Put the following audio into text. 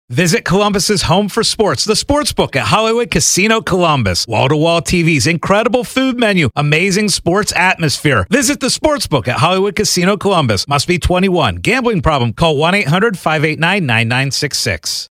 Visit Columbus's home for sports, the Sportsbook at Hollywood Casino Columbus. Wall-to-wall TVs, incredible food menu, amazing sports atmosphere. Visit the Sportsbook at Hollywood Casino Columbus. Must be 21. Gambling problem? Call 1-800-589-9966.